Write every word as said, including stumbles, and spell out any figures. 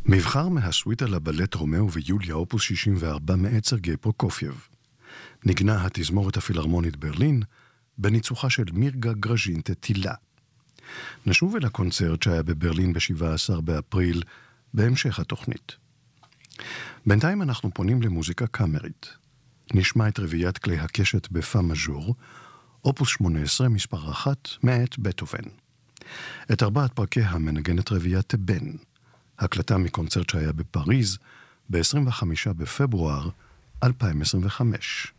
מבחר מהסוויטה לבלט רומאו ויוליה אופוס שישים וארבע מאת סרגי פרוקופייב. נגנה התזמורת הפילהרמונית ברלין בניצוחה של מירגה גרז'ינטה טילה. נשוב אל הקונצרט שהיה בברלין ב-שבעה עשר באפריל בהמשך התוכנית. בינתיים אנחנו פונים למוזיקה קאמרית. נשמע את רביעיית כלי הקשת בפא מז'ור, אופוס שמונה עשרה מספר אחת מאת בטהובן. את ארבעת פרקיה מנגנת רביעיית טבן, הקלטה מקונצרט שהיה בפריז ב-עשרים וחמישה בפברואר אלפיים עשרים וחמש.